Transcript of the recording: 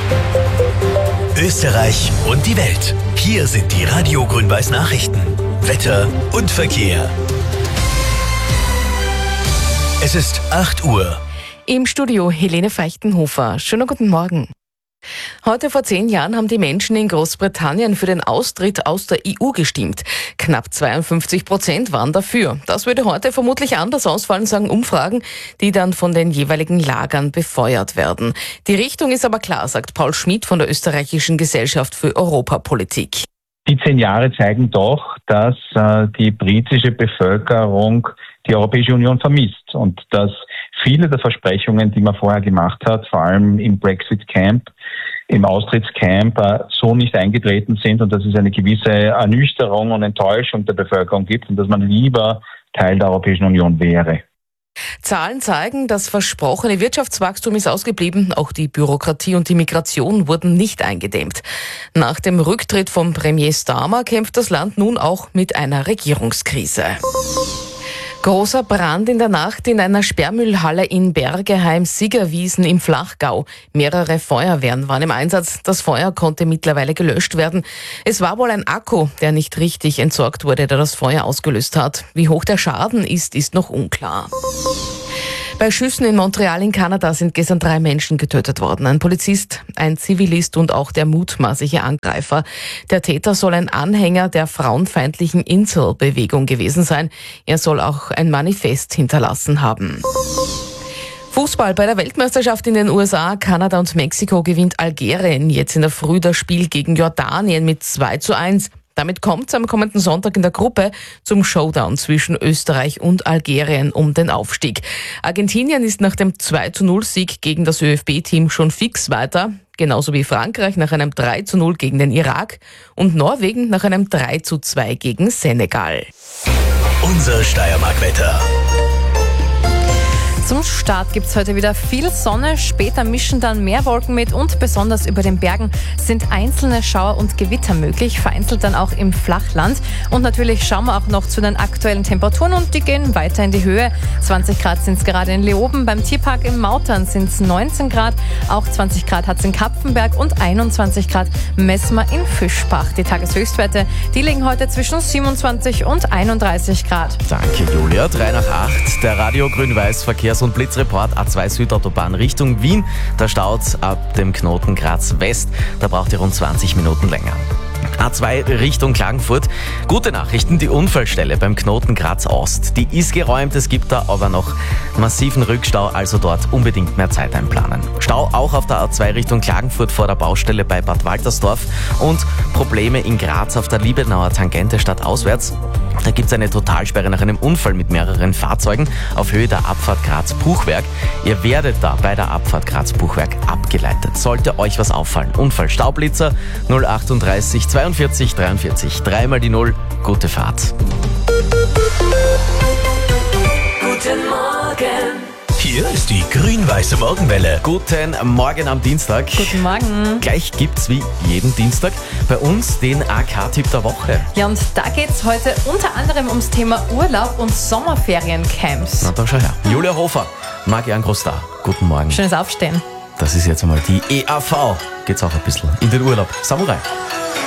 Österreich und die Welt. Hier sind die Radio Grün-Weiß Nachrichten. Wetter und Verkehr. Es ist 8 Uhr. Im Studio Helene Feichtenhofer. Schönen guten Morgen. Heute vor 10 Jahren haben die Menschen in Großbritannien für den Austritt aus der EU gestimmt. Knapp 52% waren dafür. Das würde heute vermutlich anders ausfallen, sagen Umfragen, die dann von den jeweiligen Lagern befeuert werden. Die Richtung ist aber klar, sagt Paul Schmidt von der Österreichischen Gesellschaft für Europapolitik. Die 10 Jahre zeigen doch, dass die britische Bevölkerung die Europäische Union vermisst und dass viele der Versprechungen, die man vorher gemacht hat, vor allem im Brexit-Camp, im Austrittscamp, so nicht eingetreten sind und dass es eine gewisse Ernüchterung und Enttäuschung der Bevölkerung gibt und dass man lieber Teil der Europäischen Union wäre. Zahlen zeigen, das versprochene Wirtschaftswachstum ist ausgeblieben. Auch die Bürokratie und die Migration wurden nicht eingedämmt. Nach dem Rücktritt von Premier Starmer kämpft das Land nun auch mit einer Regierungskrise. Großer Brand in der Nacht in einer Sperrmüllhalle in Bergeheim-Siggerwiesen im Flachgau. Mehrere Feuerwehren waren im Einsatz. Das Feuer konnte mittlerweile gelöscht werden. Es war wohl ein Akku, der nicht richtig entsorgt wurde, der das Feuer ausgelöst hat. Wie hoch der Schaden ist noch unklar. Bei Schüssen in Montreal in Kanada sind gestern 3 Menschen getötet worden. Ein Polizist, ein Zivilist und auch der mutmaßliche Angreifer. Der Täter soll ein Anhänger der frauenfeindlichen Incel-Bewegung gewesen sein. Er soll auch ein Manifest hinterlassen haben. Fußball bei der Weltmeisterschaft in den USA, Kanada und Mexiko gewinnt Algerien jetzt in der Früh das Spiel gegen Jordanien mit 2:1. Damit kommt es am kommenden Sonntag in der Gruppe zum Showdown zwischen Österreich und Algerien um den Aufstieg. Argentinien ist nach dem 2:0-Sieg gegen das ÖFB-Team schon fix weiter, genauso wie Frankreich nach einem 3:0 gegen den Irak und Norwegen nach einem 3:2 gegen Senegal. Unser Steiermark-Wetter. Zum Start gibt's heute wieder viel Sonne, später mischen dann mehr Wolken mit und besonders über den Bergen sind einzelne Schauer und Gewitter möglich, vereinzelt dann auch im Flachland. Und natürlich schauen wir auch noch zu den aktuellen Temperaturen und die gehen weiter in die Höhe. 20 Grad sind's gerade in Leoben, beim Tierpark im Mautern sind's 19 Grad, auch 20 Grad hat's in Kapfenberg und 21 Grad messen wir in Fischbach. Die Tageshöchstwerte, die liegen heute zwischen 27 und 31 Grad. Danke Julia, 3 nach 8, der Radio Grün-Weiß Verkehrs- und Blitzreport A2 Südautobahn Richtung Wien. Da staut's ab dem Knoten Graz West. Da braucht ihr rund 20 Minuten länger. A2 Richtung Klagenfurt. Gute Nachrichten, die Unfallstelle beim Knoten Graz Ost. Die ist geräumt, es gibt da aber noch massiven Rückstau, also dort unbedingt mehr Zeit einplanen. Stau auch auf der A2 Richtung Klagenfurt vor der Baustelle bei Bad Waltersdorf und Probleme in Graz auf der Liebenauer Tangente stadtauswärts. Da gibt's eine Totalsperre nach einem Unfall mit mehreren Fahrzeugen auf Höhe der Abfahrt Graz-Buchwerk. Ihr werdet da bei der Abfahrt Graz-Buchwerk abgeleitet. Sollte euch was auffallen, Unfall Staublitzer 038 42 43 3 mal die 0. Gute Fahrt. Guten Morgen. Hier ist die grün-weiße Morgenwelle. Guten Morgen am Dienstag. Guten Morgen. Gleich gibt's wie jeden Dienstag bei uns den AK-Tipp der Woche. Ja, und da geht's heute unter anderem ums Thema Urlaub und Sommerferiencamps. Na, dann schau her. Julia Hofer, Marian Grosstar. Guten Morgen. Schönes Aufstehen. Das ist jetzt einmal die EAV. Geht's auch ein bisschen in den Urlaub. Samurai.